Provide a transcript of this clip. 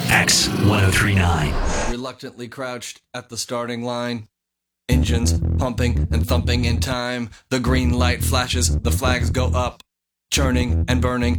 X1039. Reluctantly crouched at the starting line. Engines pumping and thumping in time. The green light flashes, the flags go up. Churning and burning